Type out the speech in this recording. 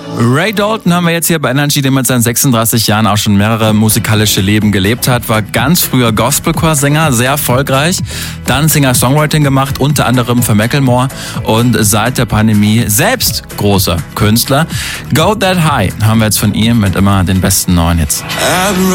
Ray Dalton haben wir jetzt hier bei Energy, der mit seinen 36 Jahren auch schon mehrere musikalische Leben gelebt hat. War ganz früher Gospelchorsänger, sehr erfolgreich. Dann Singer-Songwriting gemacht, unter anderem für Macklemore. Und seit der Pandemie selbst großer Künstler. Go That High haben wir jetzt von ihm mit immer den besten neuen Hits.